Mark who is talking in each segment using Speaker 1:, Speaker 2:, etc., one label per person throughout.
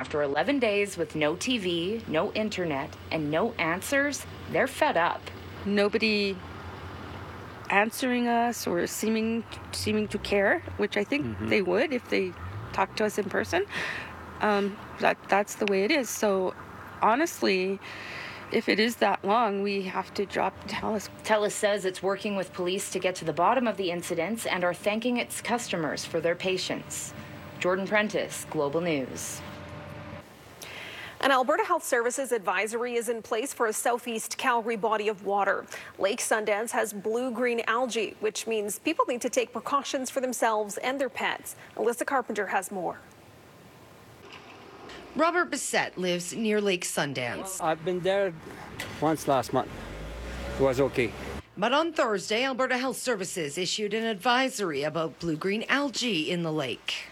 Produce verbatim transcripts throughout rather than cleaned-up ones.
Speaker 1: after eleven days with no T V, no internet, and no answers, they're fed up.
Speaker 2: Nobody answering us or seeming seeming to care, which I think mm-hmm. they would if they talked to us in person. Um, that that's the way it is. So honestly, if it is that long, we have to drop TELUS.
Speaker 1: TELUS says it's working with police to get to the bottom of the incidents and are thanking its customers for their patience. Jordan Prentice, Global News.
Speaker 3: An Alberta Health Services advisory is in place for a southeast Calgary body of water. Lake Sundance has blue-green algae, which means people need to take precautions for themselves and their pets. Alyssa Carpenter has more.
Speaker 4: Robert Bissett lives near Lake Sundance.
Speaker 5: I've been there once last month. It was okay.
Speaker 4: But on Thursday, Alberta Health Services issued an advisory about blue-green algae in the lake.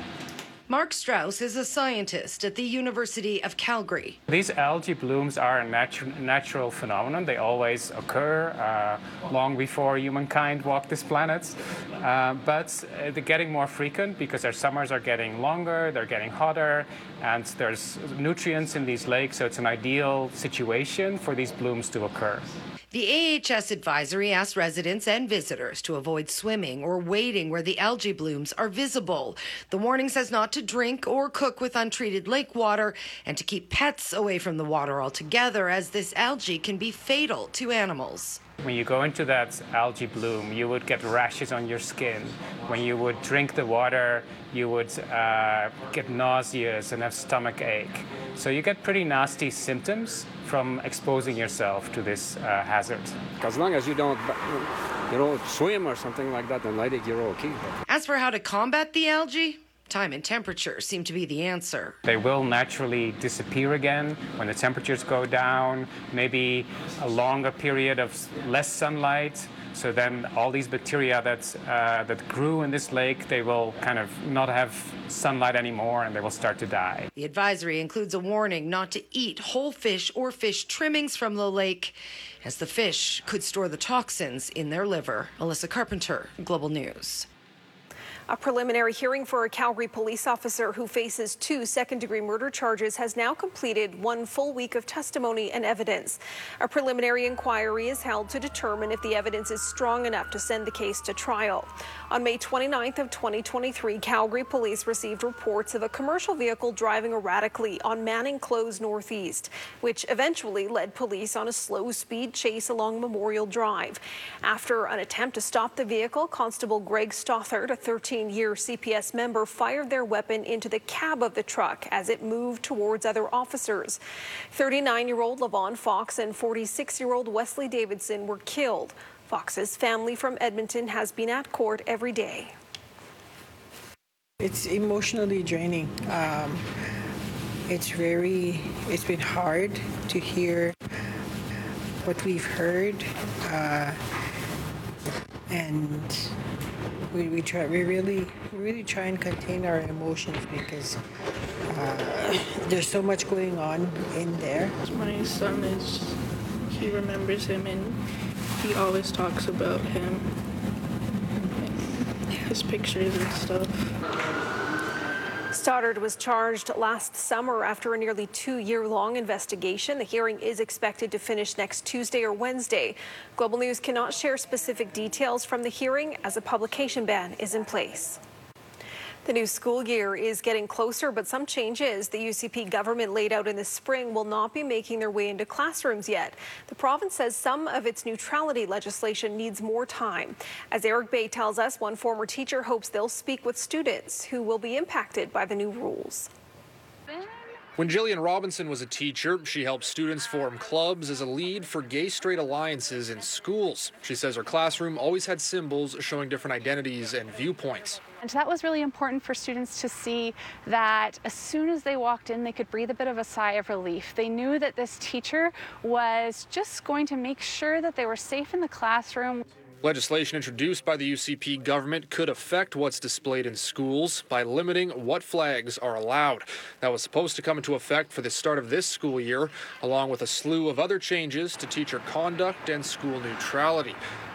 Speaker 4: Mark Strauss is a scientist at the University of Calgary.
Speaker 6: These algae blooms are a natu- natural phenomenon. They always occur uh, long before humankind walked this planet. Uh, but uh, they're getting more frequent because our summers are getting longer, they're getting hotter, and there's nutrients in these lakes, so it's an ideal situation for these blooms to occur.
Speaker 4: The A H S advisory asks residents and visitors to avoid swimming or wading where the algae blooms are visible. The warning says not to drink or cook with untreated lake water and to keep pets away from the water altogether, as this algae can be fatal to animals.
Speaker 6: When you go into that algae bloom, you would get rashes on your skin. When you would drink the water, you would uh, get nauseous and have stomach ache. So you get pretty nasty symptoms from exposing yourself to this uh, hazard.
Speaker 5: As long as you don't, you don't swim or something like that, then I think you're okay.
Speaker 4: As for how to combat the algae, time and temperature seem to be the answer.
Speaker 6: They will naturally disappear again when the temperatures go down, maybe a longer period of less sunlight. So then all these bacteria that, uh, that grew in this lake, they will kind of not have sunlight anymore and they will start to die.
Speaker 4: The advisory includes a warning not to eat whole fish or fish trimmings from the lake, as the fish could store the toxins in their liver. Alyssa Carpenter, Global News.
Speaker 3: A preliminary hearing for a Calgary police officer who faces two second-degree murder charges has now completed one full week of testimony and evidence. A preliminary inquiry is held to determine if the evidence is strong enough to send the case to trial. On May twenty-ninth of twenty twenty-three, Calgary police received reports of a commercial vehicle driving erratically on Manning Close Northeast, which eventually led police on a slow-speed chase along Memorial Drive. After an attempt to stop the vehicle, Constable Greg Stothard, a thirteen-year C P S member, fired their weapon into the cab of the truck as it moved towards other officers. thirty-nine-year-old Lavon Fox and forty-six-year-old Wesley Davidson were killed. Fox's family from Edmonton has been at court every day.
Speaker 7: It's emotionally draining. Um, it's very, it's been hard to hear what we've heard, uh, and we, we try, we really, really try and contain our emotions because uh, there's so much going on in there.
Speaker 8: My son is, he remembers him and he always talks about him, and his pictures and stuff.
Speaker 3: Stoddard was charged last summer after a nearly two-year-long investigation. The hearing is expected to finish next Tuesday or Wednesday. Global News cannot share specific details from the hearing as a publication ban is in place. The new school year is getting closer, but some changes the U C P government laid out in the spring will not be making their way into classrooms yet. The province says some of its neutrality legislation needs more time. As Eric Bay tells us, one former teacher hopes they'll speak with students who will be impacted by the new rules.
Speaker 9: When Jillian Robinson was a teacher, she helped students form clubs as a lead for gay-straight alliances in schools. She says her classroom always had symbols showing different identities and viewpoints.
Speaker 10: And that was really important for students to see that as soon as they walked in, they could breathe a bit of a sigh of relief. They knew that this teacher was just going to make sure that they were safe in the classroom.
Speaker 9: Legislation introduced by the U C P government could affect what's displayed in schools by limiting what flags are allowed. That was supposed to come into effect for the start of this school year, along with a slew of other changes to teacher conduct and school neutrality.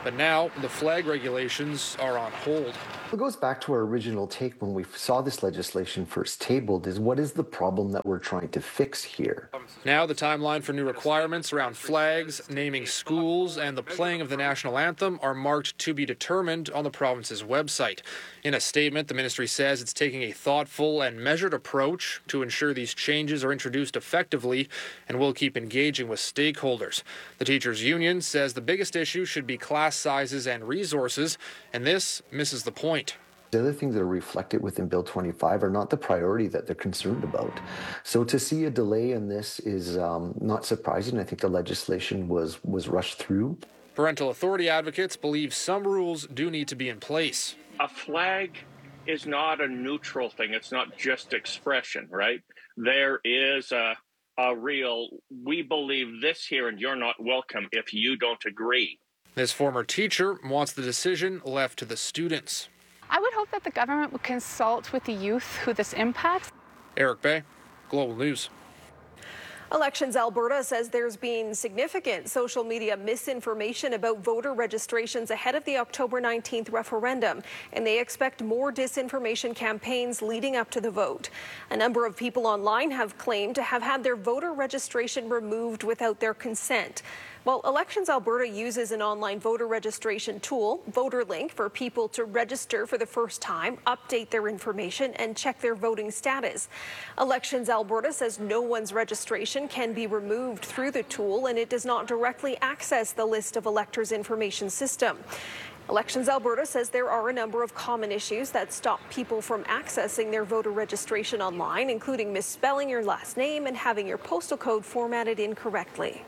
Speaker 9: But now the flag regulations are on hold.
Speaker 11: It goes back to our original take when we saw this legislation first tabled, is what is the problem that we're trying to fix here?
Speaker 9: Now the timeline for new requirements around flags, naming schools, and the playing of the national anthem are marked to be determined on the province's website. In a statement, the ministry says it's taking a thoughtful and measured approach to ensure these changes are introduced effectively and will keep engaging with stakeholders. The teachers' union says the biggest issue should be class sizes and resources, and this misses the point.
Speaker 11: The other things that are reflected within Bill twenty-five are not the priority that they're concerned about. So to see a delay in this is um, not surprising. I think the legislation was, was rushed through.
Speaker 9: Parental authority advocates believe some rules do need to be in place.
Speaker 12: A flag is not a neutral thing. It's not just expression, right? There is a, a real, we believe this here and you're not welcome if you don't agree.
Speaker 9: This former teacher wants the decision left to the students.
Speaker 10: I would hope that the government would consult with the youth who this impacts.
Speaker 9: Eric Bay, Global News.
Speaker 3: Elections Alberta says there's been significant social media misinformation about voter registrations ahead of the October nineteenth referendum, and they expect more disinformation campaigns leading up to the vote. A number of people online have claimed to have had their voter registration removed without their consent. Well, Elections Alberta uses an online voter registration tool, VoterLink, for people to register for the first time, update their information, and check their voting status. Elections Alberta says no one's registration can be removed through the tool, and it does not directly access the list of electors' information system. Elections Alberta says there are a number of common issues that stop people from accessing their voter registration online, including misspelling your last name and having your postal code formatted incorrectly.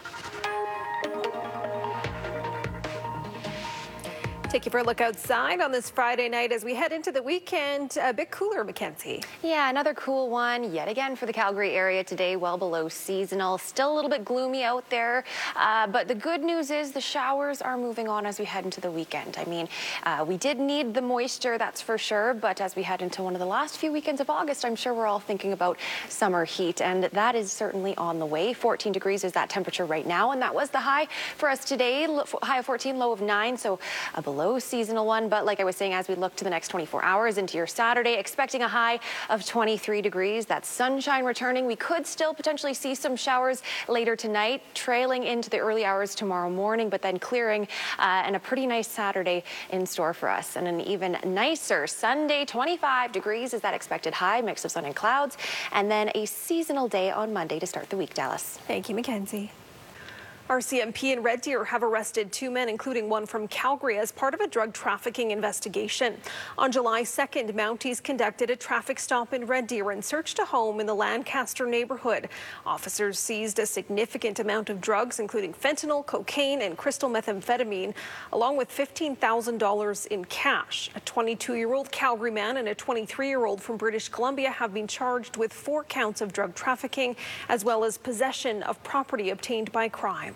Speaker 3: Take you for a look outside on this Friday night as we head into the weekend. A bit cooler, Mackenzie.
Speaker 13: Yeah, another cool one yet again for the Calgary area today, well below seasonal. Still a little bit gloomy out there, uh, but the good news is the showers are moving on as we head into the weekend. I mean, uh, we did need the moisture, that's for sure, but as we head into one of the last few weekends of August, I'm sure we're all thinking about summer heat, and that is certainly on the way. fourteen degrees is that temperature right now, and that was the high for us today. High of fourteen, low of nine, so a below seasonal one. But like I was saying, as we look to the next twenty-four hours into your Saturday, expecting a high of twenty-three degrees. That sunshine returning. We could still potentially see some showers later tonight, trailing into the early hours tomorrow morning, but then clearing uh, and a pretty nice Saturday in store for us. And an even nicer Sunday, twenty-five degrees is that expected high, mix of sun and clouds, and then a seasonal day on Monday to start the week, Dallas.
Speaker 3: Thank you, Mackenzie. R C M P and Red Deer have arrested two men, including one from Calgary, as part of a drug trafficking investigation. On July second, Mounties conducted a traffic stop in Red Deer and searched a home in the Lancaster neighborhood. Officers seized a significant amount of drugs, including fentanyl, cocaine, and crystal methamphetamine, along with fifteen thousand dollars in cash. A twenty-two-year-old Calgary man and a twenty-three-year-old from British Columbia have been charged with four counts of drug trafficking, as well as possession of property obtained by crime.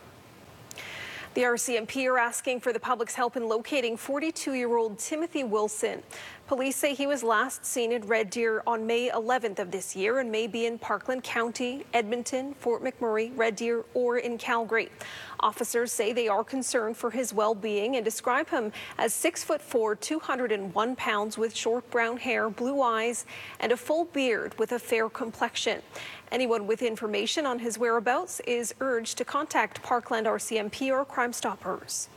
Speaker 3: The R C M P are asking for the public's help in locating forty-two-year-old Timothy Wilson. Police say he was last seen at Red Deer on May eleventh of this year and may be in Parkland County, Edmonton, Fort McMurray, Red Deer, or in Calgary. Officers say they are concerned for his well-being and describe him as six foot four, two hundred one pounds, with short brown hair, blue eyes, and a full beard with a fair complexion. Anyone with information on his whereabouts is urged to contact Parkland R C M P or Crime Stoppers.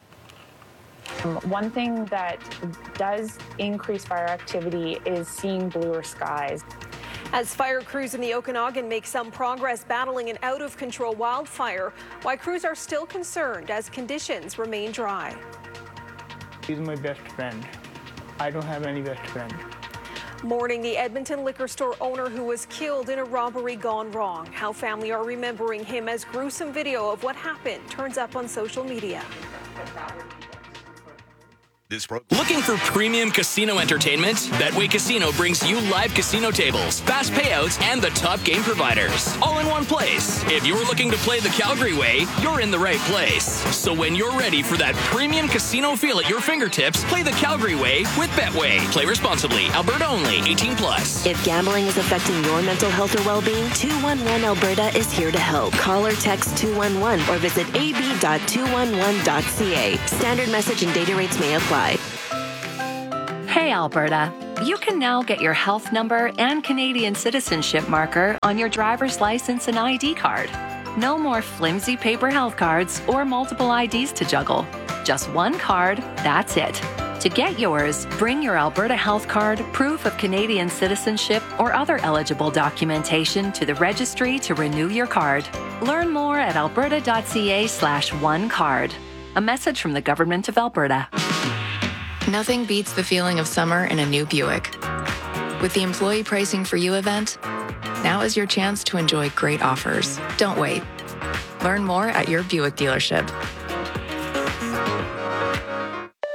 Speaker 14: Um, one thing that does increase fire activity is seeing bluer skies.
Speaker 3: As fire crews in the Okanagan make some progress battling an out-of-control wildfire, why crews are still concerned as conditions remain dry.
Speaker 15: He's my best friend. I don't have any best friend.
Speaker 3: Mourning the Edmonton liquor store owner who was killed in a robbery gone wrong. How family are remembering him as gruesome video of what happened turns up on social media.
Speaker 16: This program. Looking for premium casino entertainment? Betway Casino brings you live casino tables, fast payouts, and the top game providers, all in one place. If you're looking to play the Calgary way, you're in the right place. So when you're ready for that premium casino feel at your fingertips, play the Calgary way with Betway. Play responsibly. Alberta only. eighteen plus.
Speaker 17: If gambling is affecting your mental health or well-being, two one one Alberta is here to help. Call or text two one one or visit a b dot two one one dot c a. Standard message and data rates may apply.
Speaker 18: Hey Alberta, you can now get your health number and Canadian citizenship marker on your driver's license and I D card. No more flimsy paper health cards or multiple I Ds to juggle. Just one card, that's it. To get yours, bring your Alberta health card, proof of Canadian citizenship, or other eligible documentation to the registry to renew your card. Learn more at alberta.ca slash one card. A message from the Government of Alberta.
Speaker 19: Nothing beats the feeling of summer in a new Buick. With the Employee Pricing for You event, now is your chance to enjoy great offers. Don't wait. Learn more at your Buick dealership.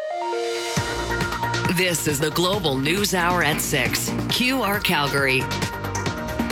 Speaker 4: This is the Global News Hour at six. Q R Calgary.